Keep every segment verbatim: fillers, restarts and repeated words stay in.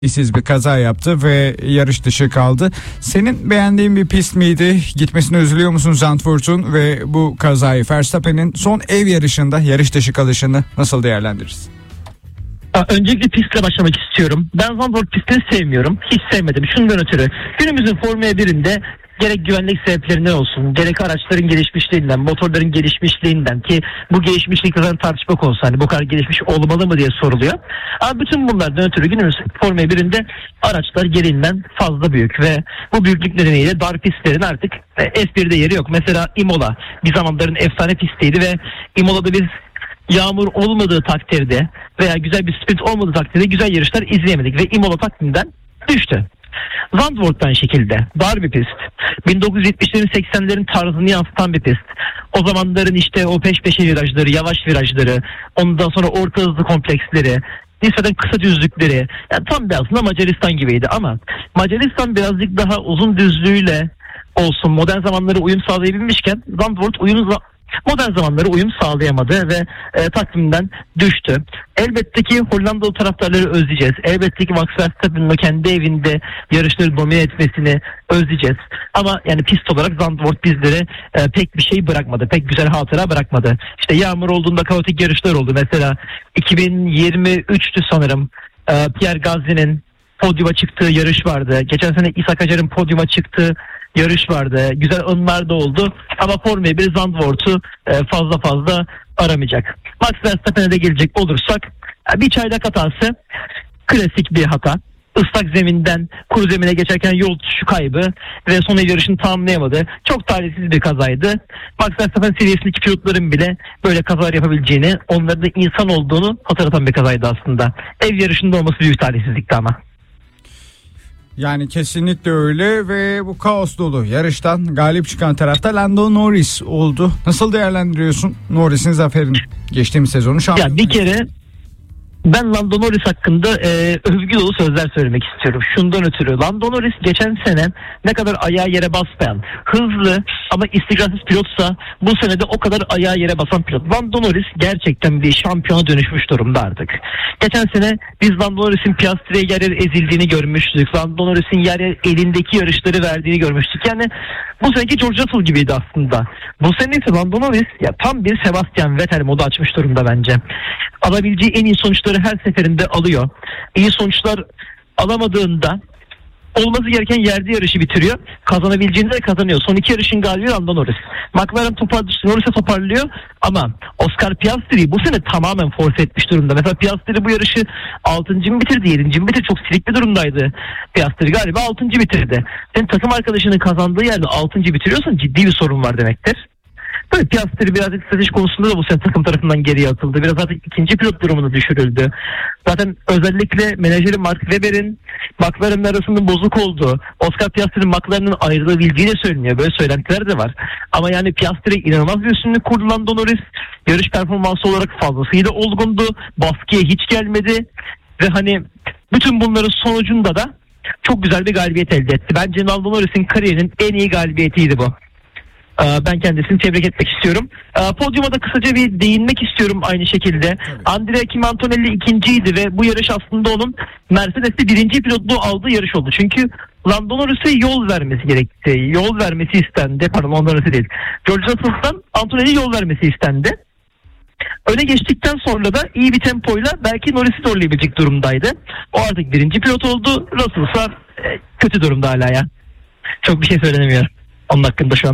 İsiz bir kaza yaptı ve yarış dışı kaldı. Senin beğendiğin bir pist miydi? Gitmesine üzülüyor musun Zandvoort'un ve bu kazayı? Verstappen'in son ev yarışında yarış dışı kalışını nasıl değerlendirirsin? Öncelikle pistle başlamak istiyorum. Ben Zandvoort pistini sevmiyorum. Hiç sevmedim. Şundan ötürü. Günümüzün Formula birinde gerek güvenlik sebeplerinden olsun, gerek araçların gelişmişliğinden, motorların gelişmişliğinden, ki bu gelişmişlik zaten tartışma konusu. Hani bu kadar gelişmiş olmalı mı diye soruluyor. Ama bütün bunlardan ötürü günümüz Formula birinde araçlar gereğinden fazla büyük ve bu büyüklük nedeniyle dar pistlerin artık F birde yeri yok. Mesela Imola bir zamanların efsane pistiydi ve Imola'da biz yağmur olmadığı takdirde veya güzel bir sprint olmadığı takdirde güzel yarışlar izleyemedik ve Imola takvimden düştü. Zandvoort aynı şekilde dar bir pist. bin dokuz yüz yetmişlerin seksenlerin tarzını yansıtan bir pist. O zamanların işte o peş peşe virajları, yavaş virajları, ondan sonra orta hızlı kompleksleri, nispeten kısa düzlükleri, yani tam bir aslında Macaristan gibiydi ama Macaristan birazcık daha uzun düzlüğüyle olsun modern zamanlara uyum sağlayabilmişken Zandvoort uyum modern zamanlara uyum sağlayamadı ve e, takvimden düştü. Elbette ki Hollandalı taraftarları özleyeceğiz. Elbette ki Max Verstappen'in kendi evinde yarışları domine etmesini özleyeceğiz. Ama yani pist olarak Zandvoort bizlere e, pek bir şey bırakmadı. Pek güzel hatıra bırakmadı. İşte yağmur olduğunda kaotik yarışlar oldu. Mesela iki bin yirmi üçtü sanırım. E, Pierre Gasly'nin podyuma çıktığı yarış vardı. Geçen sene İshak Acar'ın podyuma çıktığı yarış vardı. Güzel anılar da oldu. Ama Formula bir Zandvoort'u fazla fazla aramayacak. Max Verstappen'e de gelecek olursak bir çaylak hatası klasik bir hata. Islak zeminden kuru zemine geçerken yol tutuşu kaybı ve son ev yarışını tamamlayamadı. Çok talihsiz bir kazaydı. Max Verstappen seviyesindeki pilotların bile böyle kazalar yapabileceğini, onların da insan olduğunu hatırlatan bir kazaydı aslında. Ev yarışında olması büyük talihsizlikti ama. Yani kesinlikle öyle ve bu kaos dolu yarıştan galip çıkan tarafta Lando Norris oldu. Nasıl değerlendiriyorsun Norris'in zaferini? Geçtiğimiz sezonu şampiyon. Ya bir kere ben Lando Norris hakkında e, övgü dolu sözler söylemek istiyorum. Şundan ötürü Lando Norris geçen sene ne kadar ayağı yere basmayan, hızlı ama istikrarsız pilotsa bu sene de o kadar ayağı yere basan pilot. Lando Norris gerçekten bir şampiyona dönüşmüş durumda artık. Geçen sene biz Lando Norris'in Piastri'ye yer yer ezildiğini görmüştük. Lando Norris'in yer yer elindeki yarışları verdiğini görmüştük. Yani bu seneki George Russell gibiydi aslında. Bu sene ise Lando Norris ya tam bir Sebastian Vettel modu açmış durumda bence. Alabileceği en iyi sonuçları her seferinde alıyor. İyi sonuçlar alamadığında olması gereken yerde yarışı bitiriyor. Kazanabileceğinde de kazanıyor. Son iki yarışın galibi Lando Norris. McLaren toparlıyor, Norris'e toparlıyor ama Oscar Piastri'yi bu sene tamamen force etmiş durumda. Mesela Piastri bu yarışı altıncı mı bitirdi, yedinci mi bitirdi? Çok silik bir durumdaydı. Piastri galiba altıncı bitirdi. Senin takım arkadaşının kazandığı yerde altıncı bitiriyorsan ciddi bir sorun var demektir. Böyle Piastri birazcık strateji konusunda da bu sene takım tarafından geriye atıldı. Biraz artık ikinci pilot durumuna düşürüldü. Zaten özellikle menajeri Mark Webber'in McLaren'ın arasında bozuk olduğu, Oscar Piastri'nin McLaren'ın ayrılabildiği de söyleniyor. Böyle söylentiler de var. Ama yani Piastri inanılmaz bir üstünlük kurdu Lando Norris. Yarış performansı olarak fazlasıyla olgundu. Baskıya hiç gelmedi. Ve hani bütün bunların sonucunda da çok güzel bir galibiyet elde etti. Bence Lando Norris'in kariyerinin en iyi galibiyetiydi bu. Ben kendisini tebrik etmek istiyorum. Podyuma da kısaca bir değinmek istiyorum aynı şekilde. Evet. Andrea Kim Antonelli ikinciydi ve bu yarış aslında onun Mercedes'te birinci pilotluğu aldığı yarış oldu. Çünkü Lando Norris'e yol vermesi gerekti. Yol vermesi istendi. Pardon, Lando Norris'e değil. George Russell'dan Antonelli yol vermesi istendi. Öne geçtikten sonra da iyi bir tempoyla belki Norris'i zorlayabilecek durumdaydı. O artık birinci pilot oldu. Russell ise kötü durumda hala ya. Çok bir şey söylenemiyor onun hakkında şu an.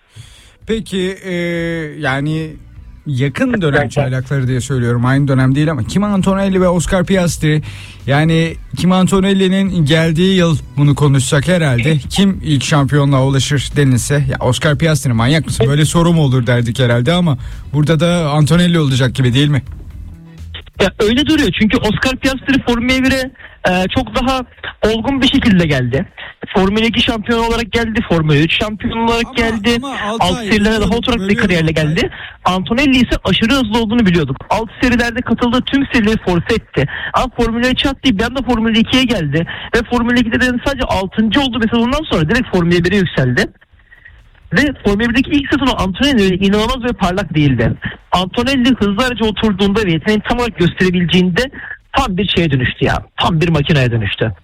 Peki e, yani yakın dönem çaylakları diye söylüyorum, aynı dönem değil ama Kimi Antonelli ve Oscar Piastri, yani Kimi Antonelli'nin geldiği yıl bunu konuşsak herhalde kim ilk şampiyonluğa ulaşır denilse ya Oscar Piastri, manyak mısın böyle soru mu olur derdik herhalde ama burada da Antonelli olacak gibi değil mi? Ya öyle duruyor çünkü Oscar Piastri Formula bire e, çok daha olgun bir şekilde geldi. Formula iki şampiyon olarak geldi. Formula üç şampiyon olarak ama, geldi. Ama alt serilere daha oturak bir kariyerle geldi. Antonelli ise aşırı hızlı olduğunu biliyorduk. Alt serilerde katıldığı tüm serileri force etti. Ama Formula üçe atlayıp bir anda Formula ikiye geldi. Ve Formula ikide de sadece altıncı oldu mesela, ondan sonra direkt Formula bire yükseldi. Ve Formula birdeki ilk sezonu Antonelli inanılmaz ve parlak değildi. Antonelli hızlı araca oturduğunda ve yeteneğini tam olarak gösterebileceğinde tam bir şeye dönüştü ya. Tam bir makineye dönüştü.